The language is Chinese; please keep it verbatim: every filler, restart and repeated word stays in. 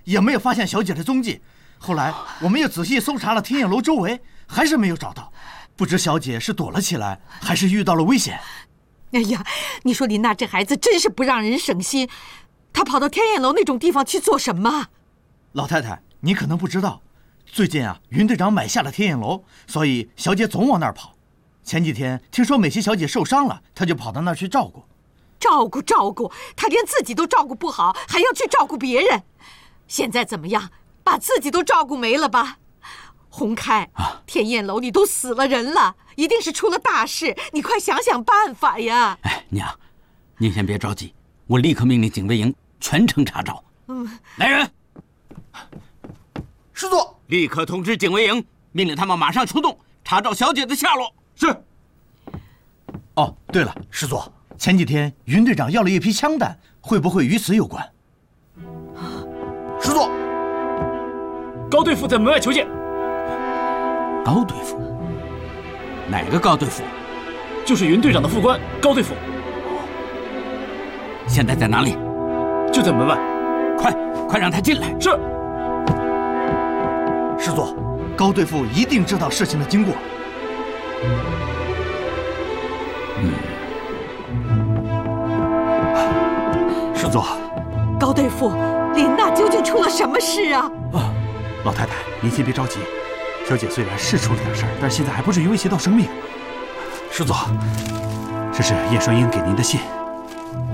也没有发现小姐的踪迹。后来我们又仔细搜查了天燕楼周围，还是没有找到。不知小姐是躲了起来，还是遇到了危险。 哎呀，你说林娜这孩子真是不让人省心，她跑到天燕楼那种地方去做什么？ 老太太，你可能不知道，最近啊，云队长买下了天燕楼，所以小姐总往那儿跑。前几天听说美琪小姐受伤了，她就跑到那儿去照顾。 照顾照顾，她连自己都照顾不好，还要去照顾别人。现在怎么样？把自己都照顾没了吧？洪开，啊，天燕楼里都死了人了，一定是出了大事，你快想想办法呀！ 哎，娘，您先别着急，我立刻命令警卫营全程查找。嗯，来人， 师座， 立刻通知警卫营，命令他们马上出动，查找小姐的下落。 是。 哦，对了，师座，前几天云队长要了一批枪弹，会不会与此有关？ 师座， 高队副在门外求见。 高队副？哪个高队副？ 就是云队长的副官高队副。 现在在哪里？ 就在门外。 快，快让他进来。 是。 师座，高队副一定知道事情的经过。 嗯。 师座， 高队副，林娜究竟出了什么事啊？ 啊，老太太，您先别着急。小姐虽然是出了点事儿，但是现在还不至于威胁到生命。师座，这是叶双英给您的信。